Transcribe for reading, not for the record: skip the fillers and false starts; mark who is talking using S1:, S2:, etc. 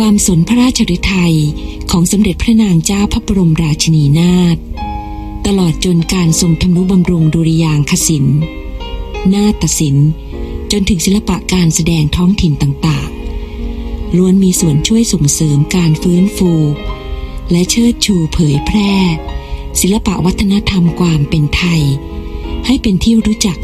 S1: ความสนพระราชฤทัยของสมเด็จพระนางเจ้าพระบรมราชินีนาถตลอดจนการทรงทำนุบำรุงดุริยางคศิลป์นาฏศิลป์จนถึงศิลปะการแสดงท้องถิ่นต่างๆล้วนมีส่วนช่วยส่งเสริมการฟื้นฟูและเชิดชูเผยแพร่ศิลปะวัฒนธรรมความเป็นไทยให้เป็นที่รู้จัก